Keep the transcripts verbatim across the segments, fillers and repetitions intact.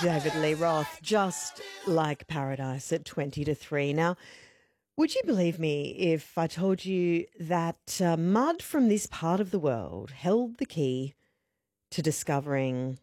David Lee Roth, just like Paradise at twenty to three. Now, would you believe me if I told you that uh, mud from this part of the world held the key to discovering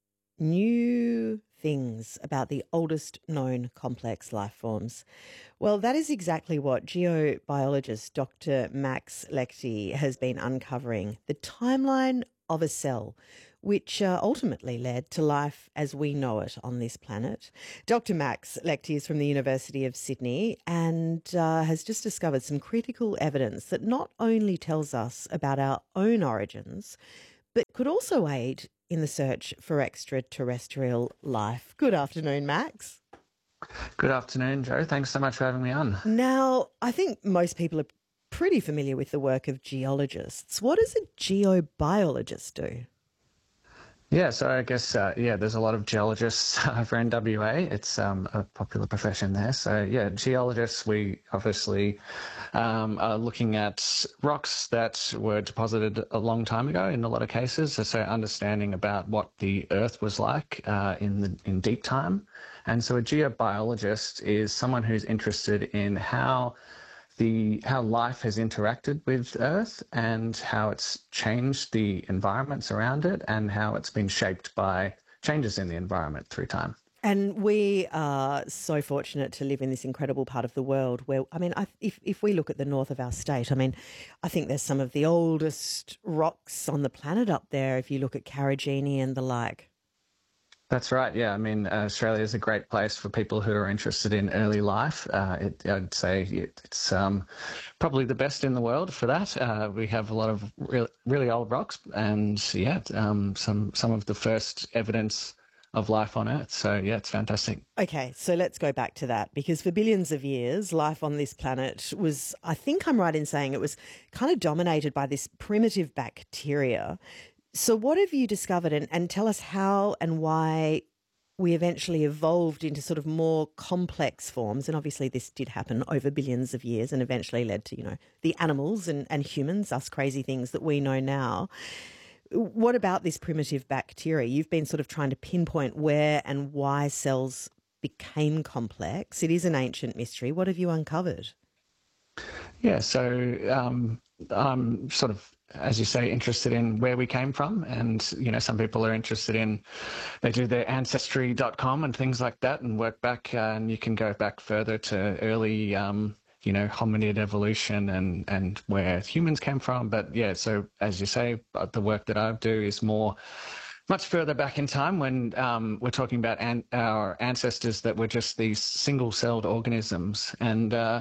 new things about the oldest known complex life forms? Well, that is exactly what geobiologist Doctor Max Lechty has been uncovering, the timeline of a cell, which uh, ultimately led to life as we know it on this planet. Doctor Max Lechty is from the University of Sydney and uh, has just discovered some critical evidence that not only tells us about our own origins, but could also aid in the search for extraterrestrial life. Good afternoon, Max. Good afternoon, Joe. Thanks so much for having me on. Now, I think most people are pretty familiar with the work of geologists. What does a geobiologist do? Yeah, so I guess, uh, yeah, there's a lot of geologists over in W A. It's um, a popular profession there. So, yeah, geologists, we obviously um, are looking at rocks that were deposited a long time ago in a lot of cases. So understanding about what the Earth was like uh, in, the, in deep time. And so a geobiologist is someone who's interested in how the how life has interacted with Earth and how it's changed the environments around it and how it's been shaped by changes in the environment through time. And we are so fortunate to live in this incredible part of the world where, I mean, I, if, if we look at the north of our state, I mean, I think there's some of the oldest rocks on the planet up there if you look at Karijini and the like. That's right. Yeah. I mean, uh, Australia is a great place for people who are interested in early life. Uh, it, I'd say it, it's um, probably the best in the world for that. Uh, we have a lot of re- really old rocks and, yeah, um, some, some of the first evidence of life on Earth. So, yeah, it's fantastic. Okay, so let's go back to that because for billions of years, life on this planet was, I think I'm right in saying it was kind of dominated by this primitive bacteria. So what have you discovered, and, and tell us how and why we eventually evolved into sort of more complex forms? And obviously this did happen over billions of years and eventually led to, you know, the animals and, and humans, us crazy things that we know now. What about this primitive bacteria? You've been sort of trying to pinpoint where and why cells became complex. It is an ancient mystery. What have you uncovered? Yeah, so um, I'm sort of, as you say, interested in where we came from. And, you know, some people are interested in, they do their ancestry dot com and things like that and work back. Uh, and you can go back further to early, um, you know, hominid evolution and, and where humans came from. But yeah, so as you say, the work that I do is more much further back in time when um, we're talking about an, our ancestors that were just these single-celled organisms. And uh,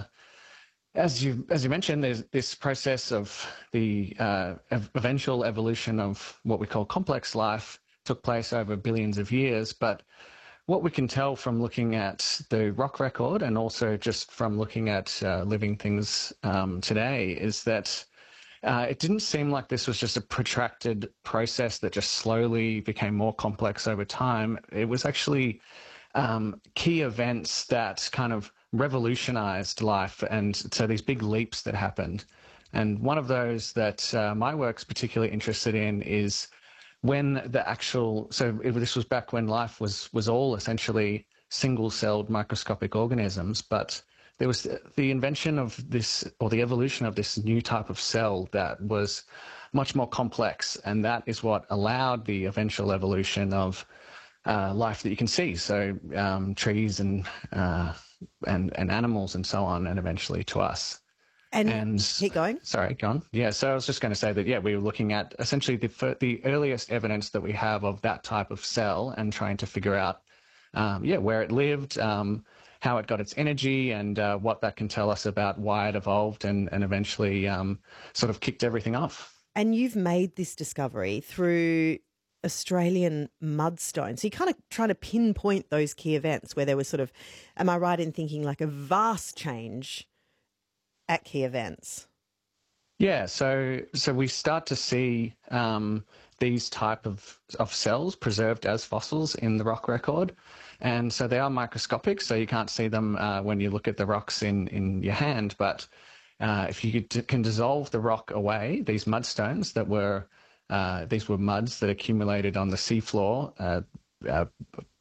As you as you mentioned, there's this process of the uh, ev- eventual evolution of what we call complex life took place over billions of years. But what we can tell from looking at the rock record and also just from looking at uh, living things um, today is that uh, it didn't seem like this was just a protracted process that just slowly became more complex over time. It was actually um, key events that kind of revolutionized life, and so these big leaps that happened. And one of those that uh, my work's particularly interested in is when the actual, so it, this was back when life was was all essentially single-celled microscopic organisms, but there was the invention of this, or the evolution of this new type of cell that was much more complex, and that is what allowed the eventual evolution of uh, life that you can see. So um, trees and uh, and and animals and so on, and eventually to us. And, and keep going. Sorry, go on. Yeah, so I was just going to say that, yeah, we were looking at essentially the the earliest evidence that we have of that type of cell and trying to figure out, um, yeah, where it lived, um, how it got its energy, and uh, what that can tell us about why it evolved and, and eventually um, sort of kicked everything off. And you've made this discovery through Australian mudstones. So you're kind of trying to pinpoint those key events where there was sort of, am I right in thinking like a vast change at key events? Yeah, so so we start to see um, these type of, of cells preserved as fossils in the rock record. And so they are microscopic, so you can't see them uh, when you look at the rocks in, in your hand. But uh, if you could, can dissolve the rock away, these mudstones that were, uh, these were muds that accumulated on the seafloor uh, uh,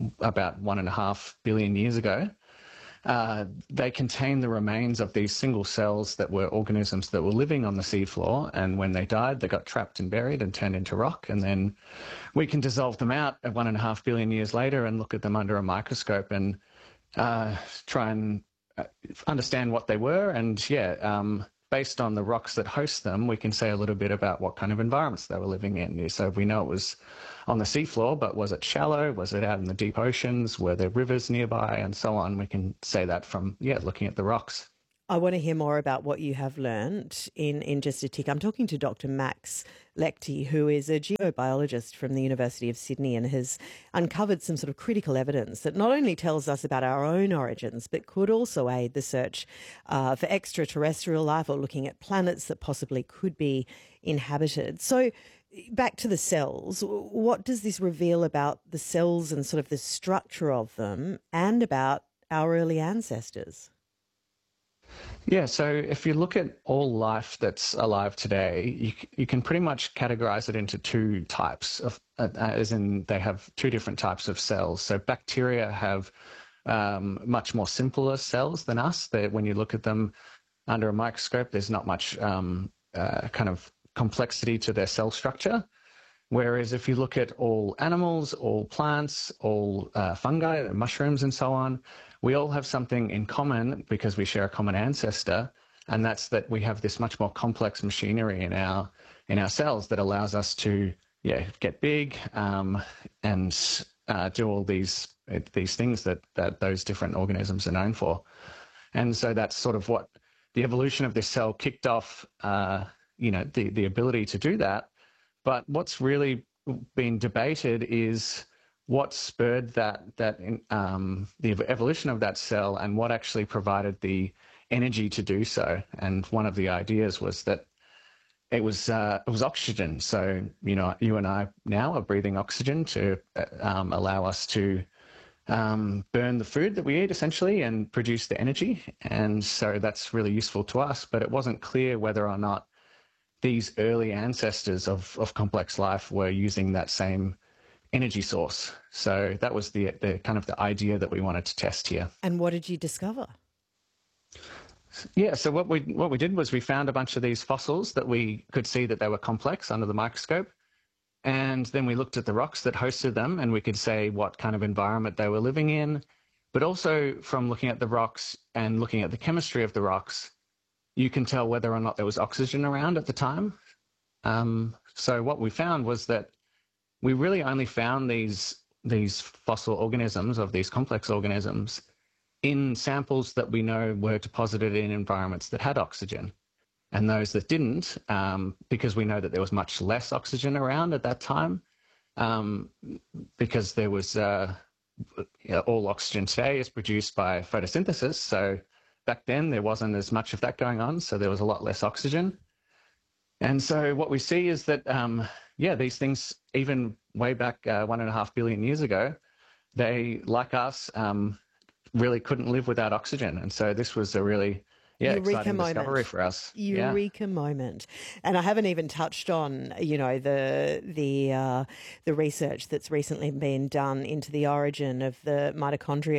about one and a half billion years ago, uh, they contain the remains of these single cells that were organisms that were living on the seafloor. And when they died, they got trapped and buried and turned into rock. And then we can dissolve them out at one and a half billion years later and look at them under a microscope and uh, try and understand what they were. And yeah, um, based on the rocks that host them, we can say a little bit about what kind of environments they were living in. So we know it was on the seafloor, but was it shallow? Was it out in the deep oceans? Were there rivers nearby? And so on. We can say that from, yeah, looking at the rocks. I want to hear more about what you have learned in, in just a tick. I'm talking to Doctor Max Lechty, who is a geobiologist from the University of Sydney and has uncovered some sort of critical evidence that not only tells us about our own origins, but could also aid the search uh, for extraterrestrial life or looking at planets that possibly could be inhabited. So back to the cells, what does this reveal about the cells and sort of the structure of them and about our early ancestors? Yeah, so if you look at all life that's alive today, you, you can pretty much categorize it into two types, of, uh, as in they have two different types of cells. So bacteria have um, much more simpler cells than us. They, when you look at them under a microscope, there's not much um, uh, kind of complexity to their cell structure. Whereas if you look at all animals, all plants, all uh, fungi, mushrooms and so on, we all have something in common because we share a common ancestor, and that's that we have this much more complex machinery in our in our cells that allows us to yeah get big um, and uh, do all these these things that that those different organisms are known for. And so that's sort of what the evolution of this cell kicked off. Uh, you know, the the ability to do that. But what's really been debated is what spurred that that um, the evolution of that cell and what actually provided the energy to do so. And one of the ideas was that it was uh, it was oxygen. So you know, you and I now are breathing oxygen to um, allow us to um, burn the food that we eat essentially and produce the energy. And so that's really useful to us. But it wasn't clear whether or not these early ancestors of, of complex life were using that same energy source. So that was the the kind of the idea that we wanted to test here. And what did you discover? Yeah, so what we what we did was we found a bunch of these fossils that we could see that they were complex under the microscope. And then we looked at the rocks that hosted them and we could say what kind of environment they were living in. But also from looking at the rocks and looking at the chemistry of the rocks, you can tell whether or not there was oxygen around at the time. Um, so what we found was that we really only found these these fossil organisms of these complex organisms in samples that we know were deposited in environments that had oxygen. And those that didn't, um, because we know that there was much less oxygen around at that time, um, because there was uh, you know, all oxygen today is produced by photosynthesis. So back then there wasn't as much of that going on, so there was a lot less oxygen. And so what we see is that, um, yeah, these things, even way back uh, one and a half billion years ago, they, like us, um, really couldn't live without oxygen. And so this was a really, yeah, Eureka exciting moment. discovery for us. Eureka yeah. moment. And I haven't even touched on, you know, the the uh, the research that's recently been done into the origin of the mitochondria